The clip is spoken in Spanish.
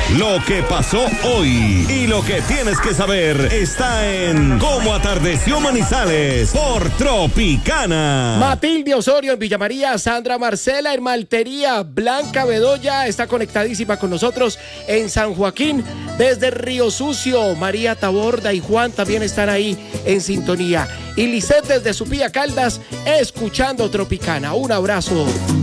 Lo que pasó hoy y lo que tienes que saber está en Cómo atardeció Manizales por Tropicana. Matilde Osorio en Villa María, Sandra Marcela en Maltería, Blanca Bedoya está conectadísima con nosotros en San Joaquín, desde Río Sucio, María Taborda y Juan también están ahí en sintonía. Y Lisette desde Supía Caldas, escuchando Tropicana. Un abrazo.